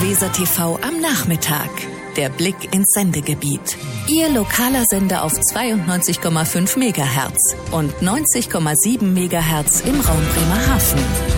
Weser TV am Nachmittag. Der Blick ins Sendegebiet. Ihr lokaler Sender auf 92,5 MHz und 90,7 MHz im Raum Bremerhaven.